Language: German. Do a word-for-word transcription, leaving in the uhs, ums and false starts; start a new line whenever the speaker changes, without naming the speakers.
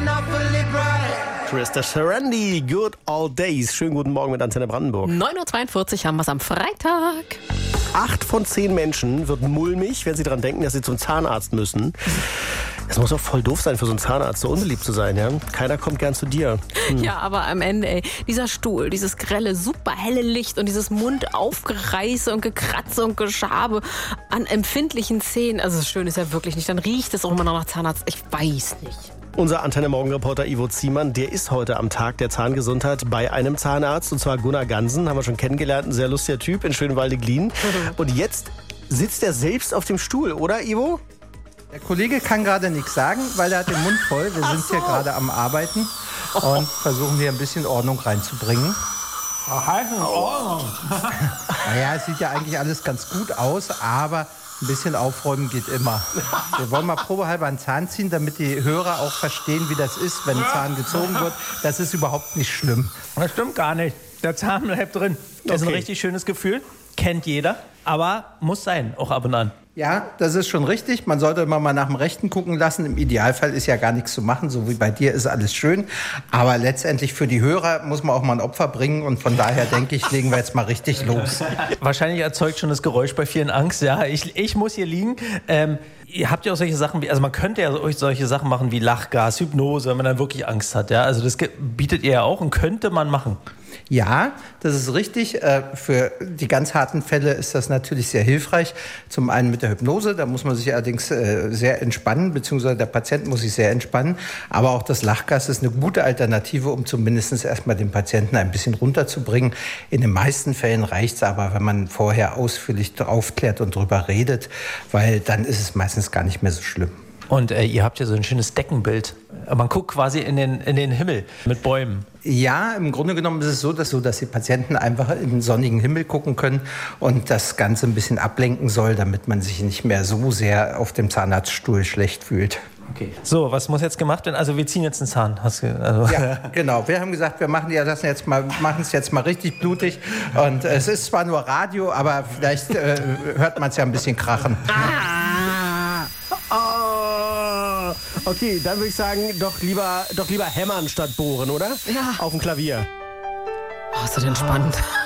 Christa Sharandi, Good Old Days. Schönen guten Morgen mit Antenne Brandenburg.
neun Uhr zweiundvierzig haben wir es am Freitag.
Acht von zehn Menschen wird mulmig, wenn sie daran denken, dass sie zum Zahnarzt müssen. Es muss auch voll doof sein für so einen Zahnarzt, so unbeliebt zu sein, ja? Keiner kommt gern zu dir.
Hm. Ja, aber am Ende, ey, dieser Stuhl, dieses grelle, super helle Licht und dieses Mundaufgereiße und Gekratze und Geschabe an empfindlichen Zähnen. Also das Schöne ist ja wirklich nicht. Dann riecht es auch immer noch nach Zahnarzt. Ich weiß nicht.
Unser Antenne-Morgen-Reporter Ivo Ziemann, der ist heute am Tag der Zahngesundheit bei einem Zahnarzt, und zwar Gunnar Gansen, haben wir schon kennengelernt, ein sehr lustiger Typ in Schönwalde-Glien. Mhm. Und jetzt sitzt er selbst auf dem Stuhl, oder Ivo?
Der Kollege kann gerade nichts sagen, weil er hat den Mund voll. Wir sind so. hier gerade am Arbeiten und versuchen hier ein bisschen Ordnung reinzubringen.
Halt in Ordnung.
Naja, es sieht ja eigentlich alles ganz gut aus, aber ein bisschen aufräumen geht immer. Wir wollen mal probehalber einen Zahn ziehen, damit die Hörer auch verstehen, wie das ist, wenn ein Zahn gezogen wird. Das ist überhaupt nicht schlimm.
Das stimmt gar nicht. Der Zahn bleibt drin. Das okay. ist ein richtig schönes Gefühl. Kennt jeder. Aber muss sein, auch ab und an.
Ja, das ist schon richtig. Man sollte immer mal nach dem Rechten gucken lassen. Im Idealfall ist ja gar nichts zu machen. So wie bei dir ist alles schön. Aber letztendlich für die Hörer muss man auch mal ein Opfer bringen. Und von daher denke ich, legen wir jetzt mal richtig los.
Wahrscheinlich erzeugt schon das Geräusch bei vielen Angst. Ja, ich, ich muss hier liegen. Ähm, ihr habt ja auch solche Sachen wie, also man könnte ja euch solche Sachen machen wie Lachgas, Hypnose, wenn man dann wirklich Angst hat. Ja, also das bietet ihr ja auch und könnte man machen.
Ja, das ist richtig. Für die ganz harten Fälle ist das natürlich sehr hilfreich. Zum einen mit der Hypnose, da muss man sich allerdings sehr entspannen, beziehungsweise der Patient muss sich sehr entspannen. Aber auch das Lachgas ist eine gute Alternative, um zumindest erstmal den Patienten ein bisschen runterzubringen. In den meisten Fällen reicht es aber, wenn man vorher ausführlich aufklärt und drüber redet, weil dann ist es meistens gar nicht mehr so schlimm.
Und äh, ihr habt ja so ein schönes Deckenbild. Man guckt quasi in den, in den Himmel mit Bäumen.
Ja, im Grunde genommen ist es so, dass, so, dass die Patienten einfach in den sonnigen Himmel gucken können und das Ganze ein bisschen ablenken soll, damit man sich nicht mehr so sehr auf dem Zahnarztstuhl schlecht fühlt.
Okay. So, was muss jetzt gemacht werden? Also wir ziehen jetzt einen Zahn. Hast du, also
ja, genau. Wir haben gesagt, wir machen ja das jetzt mal, machen es jetzt mal richtig blutig. Und es ist zwar nur Radio, aber vielleicht äh, hört man es ja ein bisschen krachen.
Ah! Oh! Okay, dann würde ich sagen, doch lieber, doch lieber hämmern statt bohren, oder?
Ja.
Auf dem Klavier.
Oh, ist das entspannt.